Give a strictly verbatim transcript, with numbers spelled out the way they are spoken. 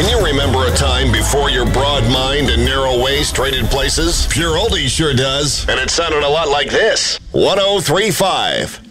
Can you remember a time before your broad mind and narrow waist traded places? Pure Oldies sure does. And it sounded a lot like this. one oh three point five